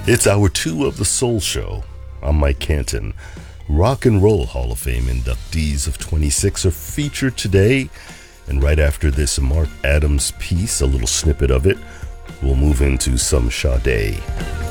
It's hour two of the Soul Show. I'm Mike Canton. Rock and Roll Hall of Fame inductees of 26 are featured today. And right after this Mark Adams piece, a little snippet of it, we'll move into some Sade.